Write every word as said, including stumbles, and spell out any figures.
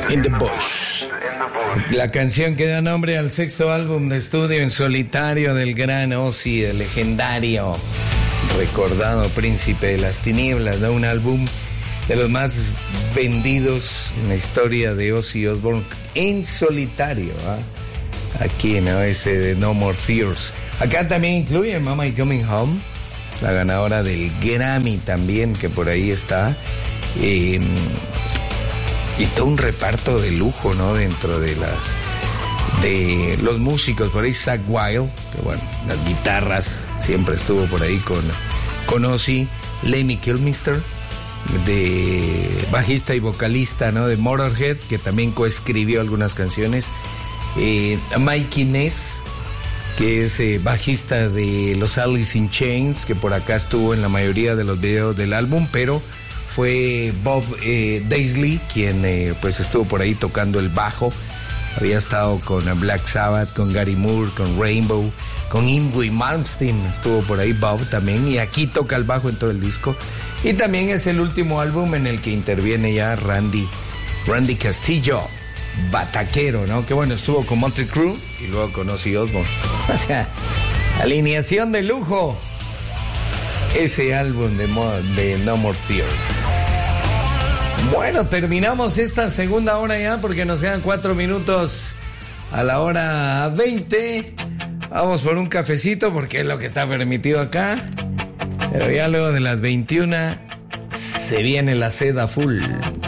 In the Bush. La canción que da nombre al sexto álbum de estudio en solitario del gran Ozzy, el legendario, recordado príncipe de las tinieblas, ¿no? Un álbum de los más vendidos en la historia de Ozzy Osbourne en solitario, ¿eh? Aquí, ¿no? Ese de No More Tears. Acá también incluye Mama I Coming Home, la ganadora del Grammy también, que por ahí está. Eh, y todo un reparto de lujo, ¿no? Dentro de las de los músicos, por ahí Zakk Wylde, que bueno, las guitarras, siempre estuvo por ahí con, con Ozzy. Lemmy Kilmister, de bajista y vocalista, ¿no? De Motorhead, que también coescribió algunas canciones. Eh, Mikey Ness, que es eh, bajista de los Alice in Chains, que por acá estuvo en la mayoría de los videos del álbum, pero fue Bob eh, Daisley quien eh, pues estuvo por ahí tocando el bajo. Había estado con Black Sabbath, con Gary Moore, con Rainbow, con Yngwie Malmsteen, estuvo por ahí Bob también, y aquí toca el bajo en todo el disco. Y también es el último álbum en el que interviene ya Randy, Randy Castillo, bataquero, ¿no? Que bueno, estuvo con Motley Crue y luego con Ozzy Osbourne. O sea, alineación de lujo. Ese álbum de, Mo- de No More Tears. Bueno, terminamos esta segunda hora ya porque nos quedan cuatro minutos a la hora veinte. Vamos por un cafecito porque es lo que está permitido acá. Pero ya luego de las veintiuna se viene la seda full.